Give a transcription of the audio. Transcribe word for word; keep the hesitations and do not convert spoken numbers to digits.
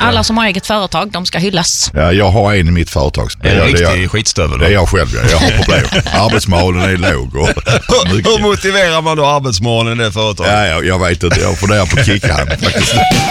Alla som har eget företag, de ska hyllas. Ja, jag har en i mitt företag. Det är en riktig skitstövel. Det är jag själv, jag har problem. Arbetsmålen är låg. Och hur motiverar man då arbetsmålen i det företaget? Ja, jag, jag vet inte, jag funderar på att kicka han faktiskt.